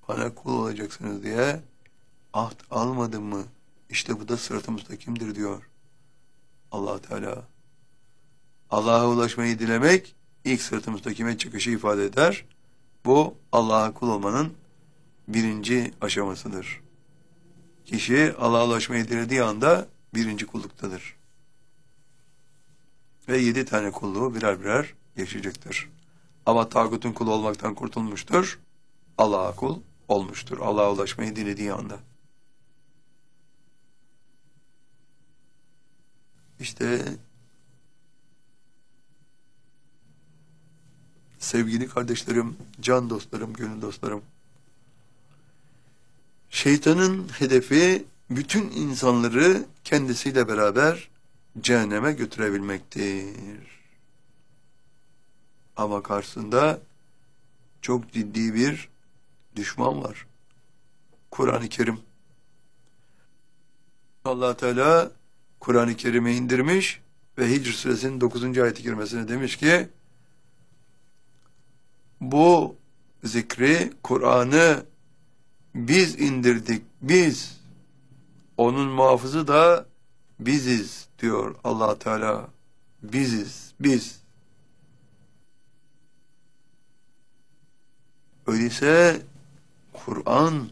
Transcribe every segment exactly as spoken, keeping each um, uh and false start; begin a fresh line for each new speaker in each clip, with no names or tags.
bana kul olacaksınız diye ahd almadım mı? İşte bu da sırat-ı müstakimdir diyor Allah Teala. Allah'a ulaşmayı dilemek ilk sırat-ı müstakime çıkışı ifade eder. Bu Allah'a kul olmanın birinci aşamasıdır. Kişi Allah'a ulaşmayı dilediği anda birinci kulluktadır. Ve yedi tane kulluğu birer birer yaşayacaktır. Ama tağutun kulu olmaktan kurtulmuştur. Allah'a kul olmuştur. Allah'a ulaşmayı dilediği anda. İşte sevgili kardeşlerim, can dostlarım, gönül dostlarım, şeytanın hedefi bütün insanları kendisiyle beraber cehenneme götürebilmektir. Ama karşısında çok ciddi bir düşman var. Kur'an-ı Kerim. Allah Teala Kur'an-ı Kerim'i indirmiş ve Hicr suresinin dokuzuncu ayet-i kerimesine demiş ki, bu zikri, Kur'an'ı biz indirdik, biz. Onun muhafızı da biziz diyor Allah Teala. Biziz, biz. Öyleyse Kur'an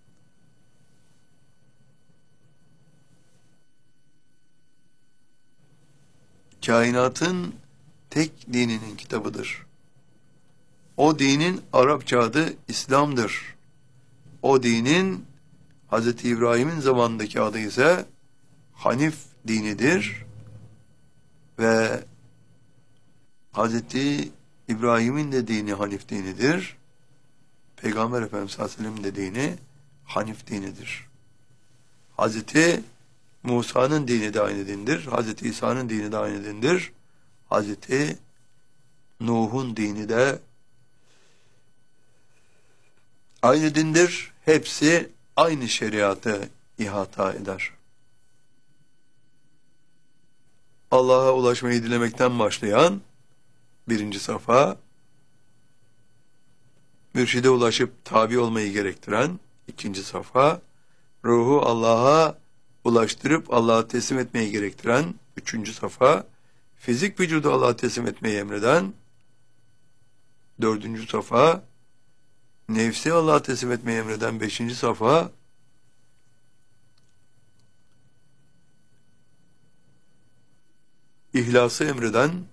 kainatın tek dininin kitabıdır. O dinin Arapça adı İslam'dır. O dinin Hazreti İbrahim'in zamanındaki adı ise Hanif dinidir. Ve Hazreti İbrahim'in de dini Hanif dinidir. Peygamber Efendimiz sallallahu aleyhi ve sellem de dini Hanif dinidir. Hazreti Musa'nın dini de aynı dindir. Hazreti İsa'nın dini de aynı dindir. Hazreti Nuh'un dini de aynı dindir. Hepsi aynı şeriatı ihata eder. Allah'a ulaşmayı dilemekten başlayan birinci safa, mürşide ulaşıp tabi olmayı gerektiren ikinci safa, ruhu Allah'a ulaştırıp Allah'a teslim etmeyi gerektiren üçüncü safa, fizik vücudu Allah'a teslim etmeyi emreden dördüncü safa, nefsi Allah'a teslim etmeyi emreden beşinci safa, İhlası emreden